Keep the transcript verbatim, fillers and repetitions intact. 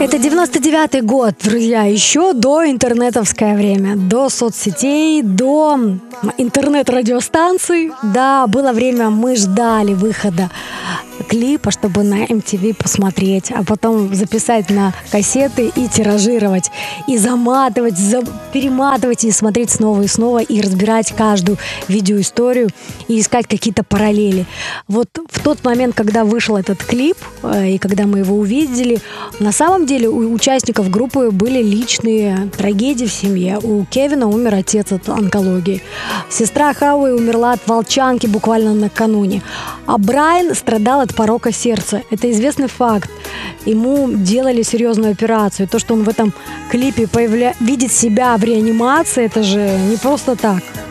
Это девяносто девятый год, друзья, еще до интернетовское время, до соцсетей, до интернет-радиостанций. Да, было время, мы ждали выхода клипа, чтобы на эм ти ви посмотреть, а потом записать на кассеты и тиражировать, и заматывать, за... перематывать, и смотреть снова и снова, и разбирать каждую видеоисторию, и искать какие-то параллели. Вот в тот момент, когда вышел этот клип, и когда мы его увидели, на самом деле у участников группы были личные трагедии в семье. У Кевина умер отец от онкологии. Сестра Хауи умерла от волчанки буквально накануне. А Брайан страдал от порока сердца. Это известный факт. Ему делали серьезную операцию. То, что он в этом клипе появля... видит себя в реанимации, это же не просто так.